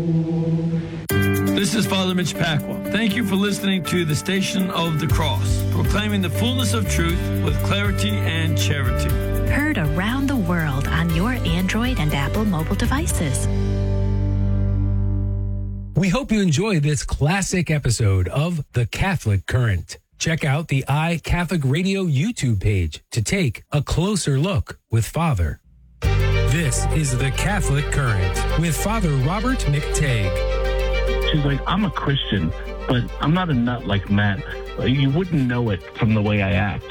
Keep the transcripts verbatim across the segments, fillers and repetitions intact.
This is Father Mitch Pacwa. Thank you for listening to the Station of the Cross, proclaiming the fullness of truth with clarity and charity. Heard around the world on your Android and Apple mobile devices. We hope you enjoy this classic episode of The Catholic Current. Check out the iCatholic Radio YouTube page to take a closer look with Father. This is The Catholic Current with Father Robert McTague. She's like, I'm a Christian, but I'm not a nut like Matt. You wouldn't know it from the way I act.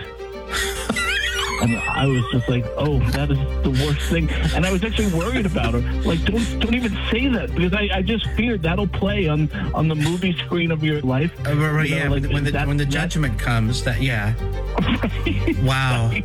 And I was just like, oh, that is the worst thing. And I was actually worried about her. Like, don't don't even say that, because I, I just feared that'll play on, on the movie screen of your life. Uh, right, you know, yeah, like, when, the, when the judgment that, comes, that yeah. Right, wow. Right.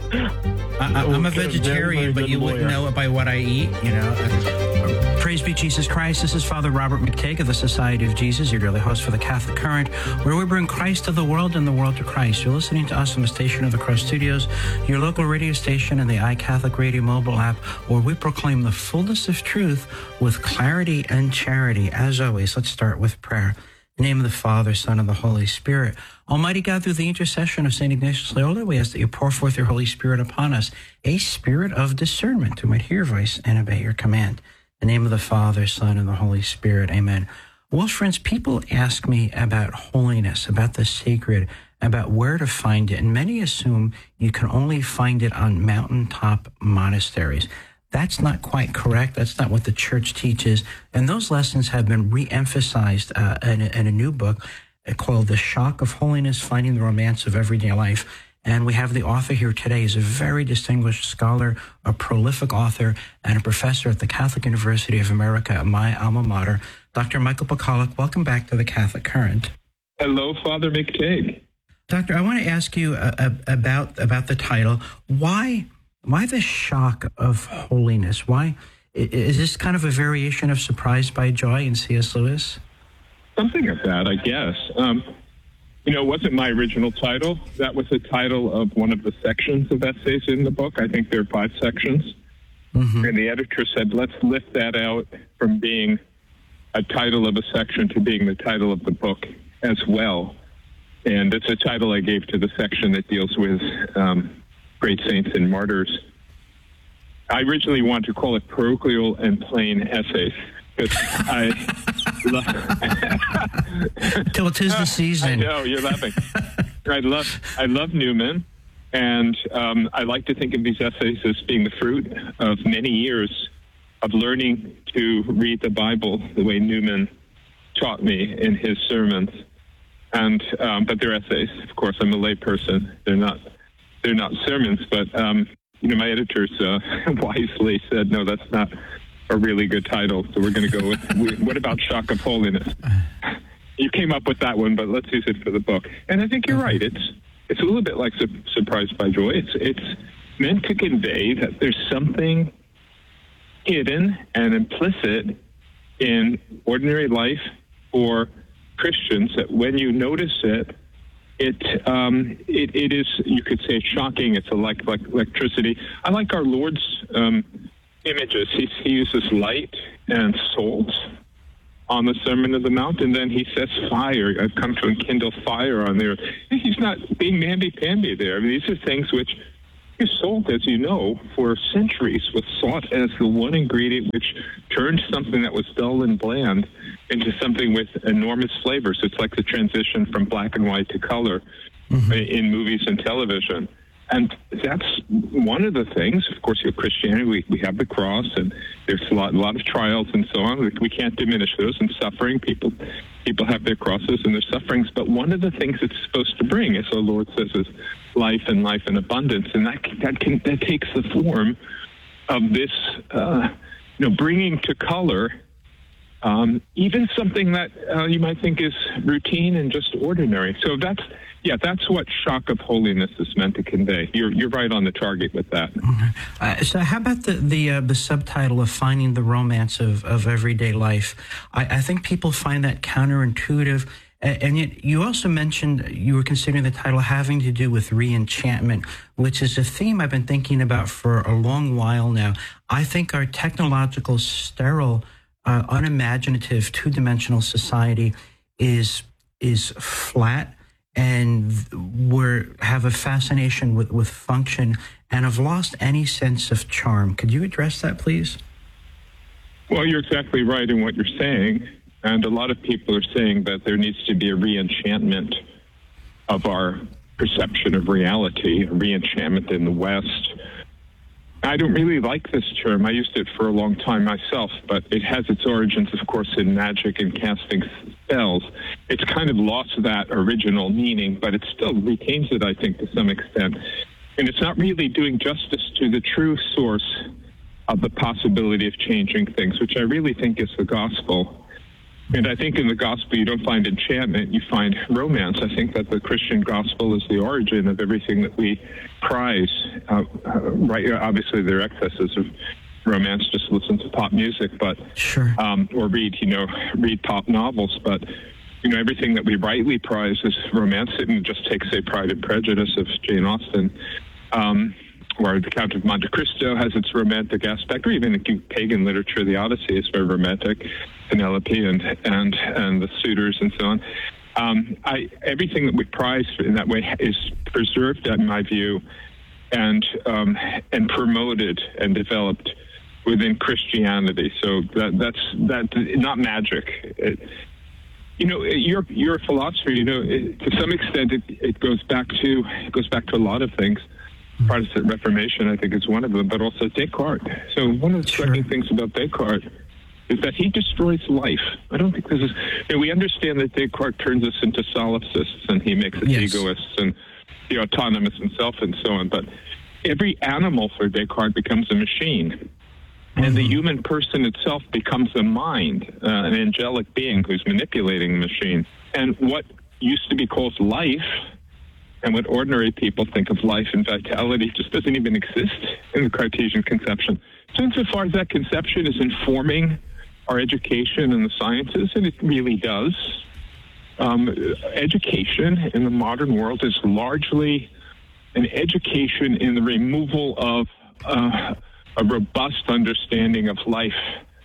I, I'm a vegetarian, but you lawyer. wouldn't know it by what I eat, you know. Praise be Jesus Christ. This is Father Robert McTague of the Society of Jesus, your daily host for the Catholic Current, where we bring Christ to the world and the world to Christ. You're listening to us on the Station of the Cross Studios, your local radio station, and the iCatholic Radio mobile app, where we proclaim the fullness of truth with clarity and charity. As always, let's start with prayer. In the name of the Father, Son, and the Holy Spirit. Almighty God, through the intercession of Saint Ignatius Loyola, we ask that you pour forth your Holy Spirit upon us, a spirit of discernment, who might hear your voice and obey your command. In the name of the Father, Son, and the Holy Spirit. Amen. Well, friends, people ask me about holiness, about the sacred, about where to find it, and many assume you can only find it on mountaintop monasteries. That's not quite correct. That's not what the Church teaches. And those lessons have been re-emphasized uh, in, a, in a new book called The Shock of Holiness, Finding the Romance of Everyday Life. And we have the author here today. He's a very distinguished scholar, a prolific author, and a professor at the Catholic University of America, my alma mater, Doctor Michael Pakaluk. Welcome back to the Catholic Current. Hello, Father McTague. Doctor, I want to ask you uh, about about the title. Why why the shock of holiness? Why is this kind of a variation of Surprised by Joy in C S Lewis? Something of that, I guess. Um, You know, it wasn't my original title. That was the title of one of the sections of essays in the book. I think there are five sections. Mm-hmm. And the editor said, let's lift that out from being a title of a section to being the title of the book as well. And it's a title I gave to the section that deals with um, great saints and martyrs. I originally wanted to call it Parochial and Plain Essays, because I love... Till 'tis the season. I know, you're laughing. I love I love Newman, and um, I like to think of these essays as being the fruit of many years of learning to read the Bible the way Newman taught me in his sermons. And um, but they're essays. Of course, I'm a lay person. They're not they're not sermons. But um, you know, my editors uh, wisely said, no, that's not a really good title. So we're going to go with, what about Shock of Holiness? You came up with that one, but let's use it for the book. And I think you're right. It's it's a little bit like su- Surprised by Joy. It's it's meant to convey that there's something hidden and implicit in ordinary life for Christians that when you notice it, it um, it, it is, you could say, shocking. It's a like like electricity. I like our Lord's um, images. He, he uses light and salt on the Sermon on the Mount, and then he says fire. I've come to enkindle fire on there. He's not being namby-pamby there. I mean, these are things which salt, as you know, for centuries was sought as the one ingredient which turned something that was dull and bland into something with enormous flavors. It's like the transition from black and white to color mm-hmm. in movies and television. And that's one of the things. Of course, in Christianity, we, we have the cross, and there's a lot, a lot of trials and so on. We, we can't diminish those, and suffering. People people have their crosses and their sufferings. But one of the things it's supposed to bring, as our Lord says, is life and life in abundance. And that that, can, that takes the form of this, uh, you know, bringing to color um, even something that uh, you might think is routine and just ordinary. So that's, yeah, that's what Shock of Holiness is meant to convey. You're you're right on the target with that. Uh, so how about the the, uh, the subtitle of Finding the Romance of, of Everyday Life? I, I think people find that counterintuitive. And yet you also mentioned you were considering the title having to do with re-enchantment, which is a theme I've been thinking about for a long while now. I think our technological, sterile uh, unimaginative, two-dimensional society is is flat, and we have a fascination with, with function and have lost any sense of charm. Could you address that, please? Well, you're exactly right in what you're saying. And a lot of people are saying that there needs to be a re-enchantment of our perception of reality, a re-enchantment in the West. I don't really like this term. I used it for a long time myself, but it has its origins, of course, in magic and casting spells. It's kind of lost that original meaning, but it still retains it, I think, to some extent. And it's not really doing justice to the true source of the possibility of changing things, which I really think is the gospel. And I think in the gospel you don't find enchantment, you find romance. I think that the Christian gospel is the origin of everything that we prize. Uh, uh, right? Obviously, there are excesses of romance. Just listen to pop music, but sure. um, or read, you know, read pop novels. But you know, everything that we rightly prize is romance. And just take, say, Pride and Prejudice of Jane Austen. Um, or The Count of Monte Cristo has its romantic aspect, or even in pagan literature, the Odyssey is very romantic, Penelope and and and the suitors and so on. Um, I, everything that we prize in that way is preserved, in my view, and um, and promoted and developed within Christianity. So that that's that not magic. It, you know, your your philosophy, you know, it, to some extent, it, it goes back to it goes back to a lot of things. Protestant Reformation, I think, is one of them, but also Descartes. So one of the striking sure. things about Descartes is that he destroys life. I don't think this is... You know, we understand that Descartes turns us into solipsists, and he makes us yes. egoists and you know, autonomous himself and so on, but every animal for Descartes becomes a machine. Mm-hmm. And the human person itself becomes a mind, uh, an angelic being who's manipulating the machine. And what used to be called life... and what ordinary people think of life and vitality just doesn't even exist in the Cartesian conception. So insofar as that conception is informing our education in the sciences, and it really does, um, education in the modern world is largely an education in the removal of uh, a robust understanding of life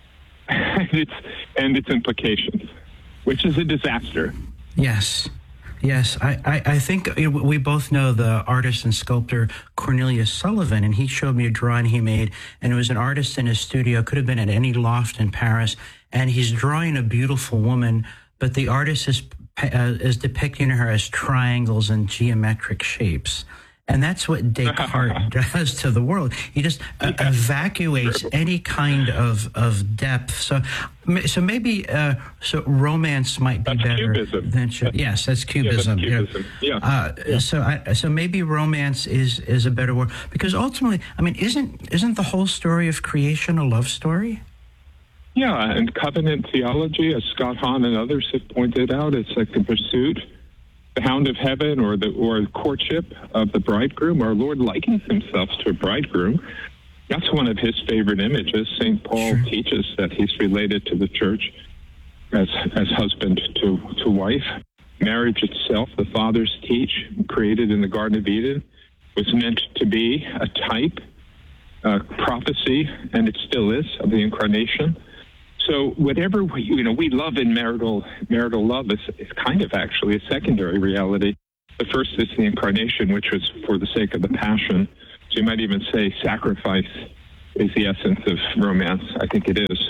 and its, and its implications, which is a disaster. Yes. Yes, I, I, I think we both know the artist and sculptor Cornelius Sullivan, and he showed me a drawing he made, and it was an artist in his studio, could have been at any loft in Paris, and he's drawing a beautiful woman, but the artist is, uh, is depicting her as triangles and geometric shapes. And that's what Descartes does to the world. He just uh, evacuates any kind of, of depth. So, so maybe uh, so romance might be that's better cubism. than that's, yes, that's cubism. Yeah, that's cubism. Yeah. Uh, yeah. So, I, so maybe romance is, is a better word, because ultimately, I mean, isn't isn't the whole story of creation a love story? Yeah, and covenant theology, as Scott Hahn and others have pointed out, it's like the pursuit. The hound of heaven, or the or courtship of the bridegroom. Our Lord likens himself to a bridegroom. That's one of his favorite images. Saint Paul sure. teaches that he's related to the church as as husband to, to wife. Marriage itself, the fathers teach, created in the Garden of Eden, was meant to be a type, a prophecy, and it still is, of the incarnation. So whatever we, you know, we love in marital marital love is, is kind of actually a secondary reality. The first is the incarnation, which was for the sake of the passion. So you might even say sacrifice is the essence of romance. I think it is.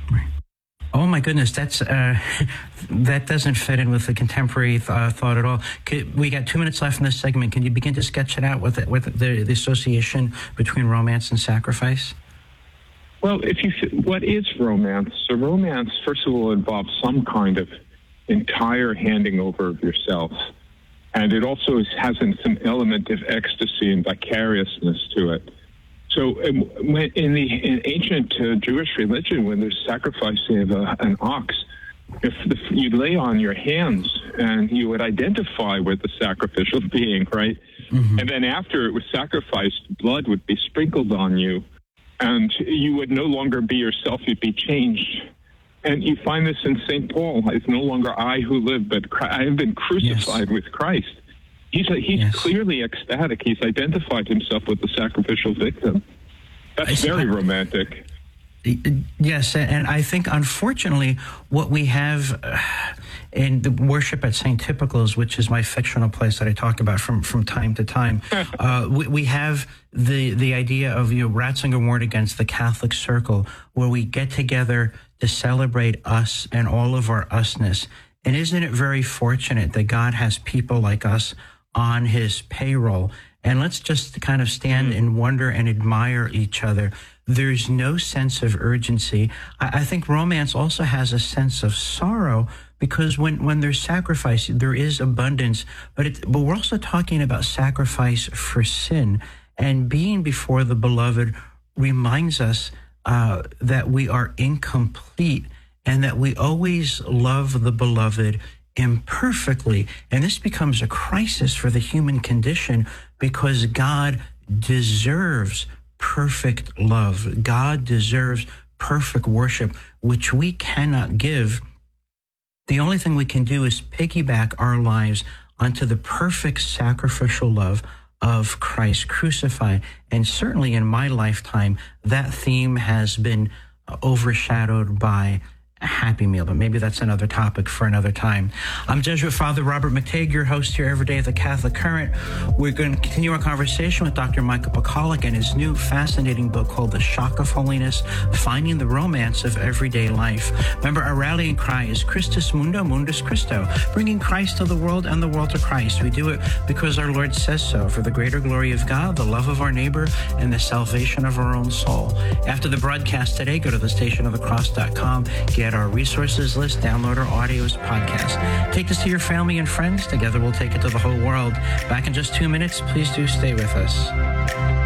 Oh my goodness, that's uh, that doesn't fit in with the contemporary th- uh, thought at all. Could, we got two minutes left in this segment. Can you begin to sketch it out with the, with the, the association between romance and sacrifice? Well, if you what is romance? So romance, first of all, involves some kind of entire handing over of yourself, and it also is, has some element of ecstasy and vicariousness to it. So, when, in the in ancient uh, Jewish religion, when there's sacrificing of a, an ox, if the, you lay on your hands and you would identify with the sacrificial being, right? Mm-hmm. And then after it was sacrificed, blood would be sprinkled on you. And you would no longer be yourself, you'd be changed. And you find this in Saint Paul. It's no longer I who live, but I have been crucified yes. with Christ. He's a, he's yes. clearly ecstatic. He's identified himself with the sacrificial victim. That's very romantic. Yes, and I think, unfortunately, what we have in the worship at Saint Typical's, which is my fictional place that I talk about from, from time to time, uh, we, we have the the idea of, you know, Ratzinger warned against the Catholic circle, where we get together to celebrate us and all of our usness. And isn't it very fortunate that God has people like us on his payroll? And let's just kind of stand and wonder and admire each other. There's no sense of urgency. I, I think romance also has a sense of sorrow, because when, when there's sacrifice, there is abundance. But it, but we're also talking about sacrifice for sin. And being before the beloved reminds us uh, that we are incomplete and that we always love the beloved imperfectly. And this becomes a crisis for the human condition, because God deserves perfect love. God deserves perfect worship, which we cannot give. The only thing we can do is piggyback our lives onto the perfect sacrificial love of Christ crucified. And certainly in my lifetime, that theme has been overshadowed by a Happy Meal, but maybe that's another topic for another time. I'm Jesuit Father Robert McTague, your host here every day at the Catholic Current. We're going to continue our conversation with Doctor Michael Pacolic and his new fascinating book called The Shock of Holiness, Finding the Romance of Everyday Life. Remember, our rallying cry is Christus Mundo, Mundus Christo, bringing Christ to the world and the world to Christ. We do it because our Lord says so, for the greater glory of God, the love of our neighbor, and the salvation of our own soul. After the broadcast today, go to the station of the cross dot com, get our resources list, download our audios, podcast. Take this to your family and friends. Together we'll take it to the whole world. Back in just two minutes. Please do stay with us.